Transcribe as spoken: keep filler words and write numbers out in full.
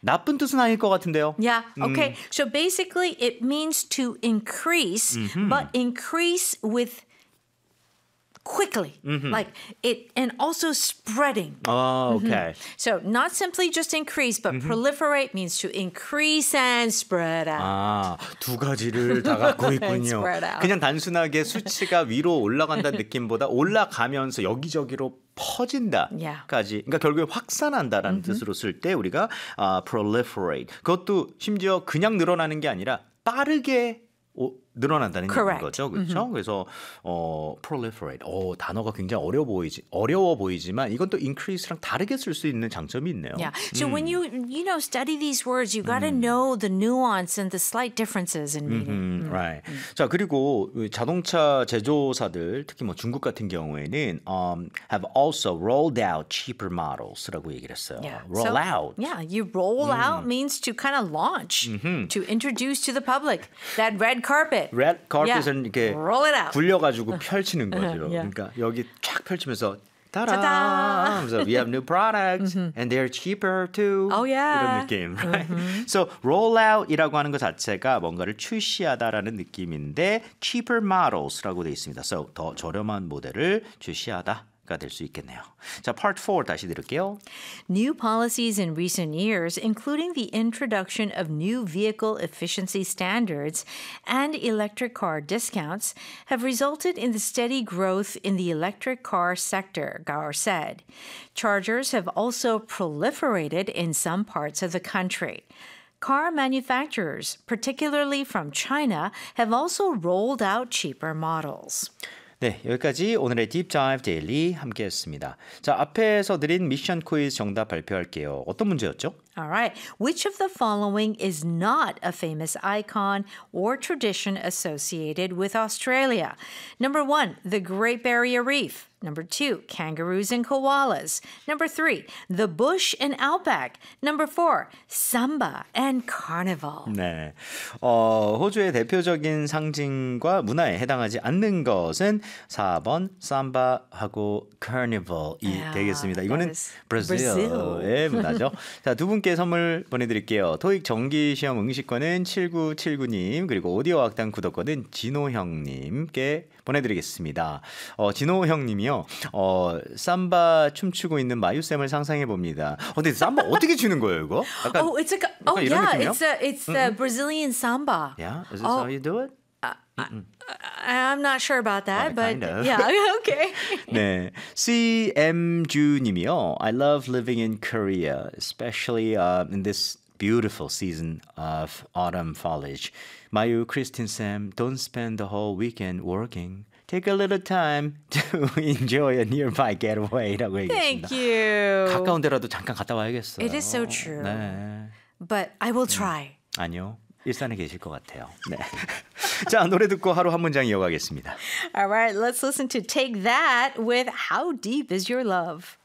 나쁜 뜻은 아닐 것 같은데요. Yeah. Okay. So basically, it means to increase, but increase with quickly, like it, and also spreading. 아, okay. So not simply just increase, but proliferate means to increase and spread out. 아, 두 가지를 다 갖고 있군요. Spread out. 그냥 단순하게 수치가 위로 올라간다는 느낌보다 올라가면서 여기저기로 퍼진다까지. Yeah. 그러니까 결국에 확산한다라는 뜻으로 쓸 때 우리가 아, proliferate. 그것도 심지어 그냥 늘어나는 게 아니라 빠르게 오, 늘어난다는 Correct. 거죠, 그렇죠? 그래서 어, proliferate, 어, 단어가 굉장히 어려워 보이지, 어려워 보이지만 이건 또 increase랑 다르게 쓸 수 있는 장점이 있네요. Yeah. So when you you know study these words, you got to know the nuance and the slight differences in meaning. 음, right. 자 그리고 자동차 제조사들 특히 뭐 중국 같은 경우에는 um, have also rolled out cheaper models라고 얘기를 했어요. Yeah. Roll So, out. Yeah, you roll out means to kind of launch, to introduce to the public. That red carpet. Red carpet은 Yeah. 이렇게 Roll it out. 굴려가지고 펼치는 거죠. Yeah. 그러니까 여기 쫙 펼치면서 따라. Ta-da! So we have new products and they're cheaper too. Oh, yeah. 이런 느낌. Right? So roll out이라고 하는 것 자체가 뭔가를 출시하다라는 느낌인데 cheaper models라고 돼 있습니다. So 더 저렴한 모델을 출시하다. 될 수 있겠네요. 자, part four 다시 들을게요. New policies in recent years, including the introduction of new vehicle efficiency standards and electric car discounts, have resulted in the steady growth in the electric car sector, Gaur said. Chargers have also proliferated in some parts of the country. Car manufacturers, particularly from China, have also rolled out cheaper models. 네, 여기까지 오늘의 딥 다이브 데일리 함께했습니다. 자, 앞에서 드린 미션 퀴즈 정답 발표할게요. 어떤 문제였죠? All right. Which of the following is not a famous icon or tradition associated with Australia? Number one, the Great Barrier Reef. Number two, kangaroos and koalas. Number three, the bush and outback. Number four, samba and carnival. 네, 어, 호주의 대표적인 상징과 문화에 해당하지 않는 것은 사 번 삼바하고 carnival이 Yeah, 되겠습니다. that 이거는 is 브라질의 문화죠. 자, 두 분께 선물 보내드릴게요. 토익 정기시험 응시권은 칠구칠구 님 그리고 오디오 학당 구독권은 진호 형님께 보내드리겠습니다. 어, 진호 형님이요. 어, 삼바 춤추고 있는 마유쌤을 상상해 봅니다. 어, 근데 삼바 어떻게 추는 거예요, 이거? 약간, Oh, it's like a, oh 약간 이런 yeah, 느낌이요? it's a, it's the Brazilian samba. Yeah, is this Oh. how you do it? I'm not sure about that, Yeah, but kind of. yeah, okay. 네, 씨엠주님이요. I love living in Korea, especially uh, in this beautiful season of autumn foliage. Mayu, Kristin, Sam, don't spend the whole weekend working. Take a little time to enjoy a nearby getaway라고 얘기했습니다. Thank you. 가까운 데라도 잠깐 갔다 와야겠어요. It is so true. 네. But I will try. 아니요. 일산에 계실 것 같아요. 네. 자, 노래 듣고 하루 한 문장 이어가겠습니다. All right, let's listen to Take That with How Deep Is Your Love?